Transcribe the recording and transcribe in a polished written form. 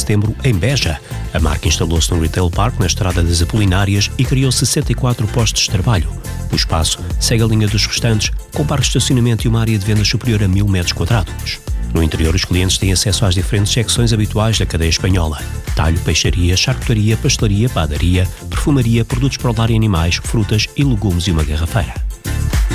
setembro, em Beja. A marca instalou-se no Retail Park, na Estrada das Apolinárias, e criou 64 postos de trabalho. O espaço segue a linha dos restantes, com parque de estacionamento e uma área de vendas superior a 1.000 metros quadrados. No interior, os clientes têm acesso às diferentes secções habituais da cadeia espanhola: talho, peixaria, charcutaria, pastelaria, padaria, perfumaria, produtos para o lar e animais, frutas e legumes e uma garrafeira.